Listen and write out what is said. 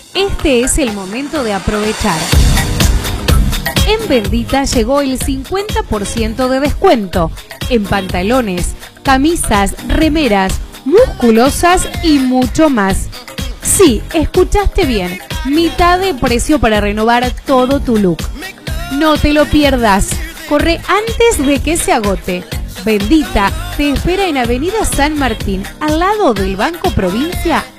Este es el momento de aprovechar. En Bendita llegó el 50% de descuento en pantalones, camisas, remeras, musculosas y mucho más. Sí, escuchaste bien, mitad de precio para renovar todo tu look. No te lo pierdas, corre antes de que se agote. Bendita te espera en Avenida San Martín, al lado del Banco Provincia,